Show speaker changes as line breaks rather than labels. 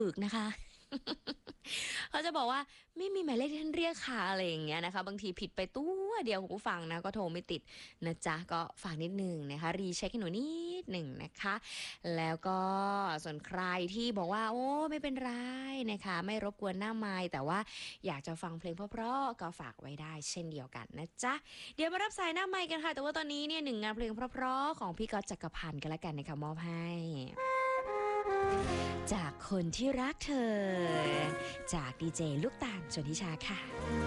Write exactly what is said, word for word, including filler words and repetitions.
ฝึกนะคะ เขาจะบอกว่าไม่มีหมายเลขที่ท่านเรียกค่ะอะไรอย่างเงี้ยนะคะบางทีผิดไปตัวเดียวคุณผู้ฟังนะก็โทรไม่ติดนะจ๊ะก็ฝากนิดหนึ่งนะคะรีเช็คให้หนูนิดหนึ่งนะคะแล้วก็ส่วนใครที่บอกว่าโอ้ไม่เป็นไรนะคะไม่รบกวนหน้าไมค์แต่ว่าอยากจะฟังเพลงเพราะๆก็ฝากไว้ได้เช่นเดียวกันนะจ๊ะเดี๋ยวมารับสายหน้าไมค์กันค่ะแต่ว่าตอนนี้เนี่ยหนึ่งงานเพลงเพราะๆของพี่ก๊อตจักรพันธ์กันแล้วกันนะคะมอบให้ จากคนที่รักเธอจากดีเจลูกตาลชนทิชาค่ะ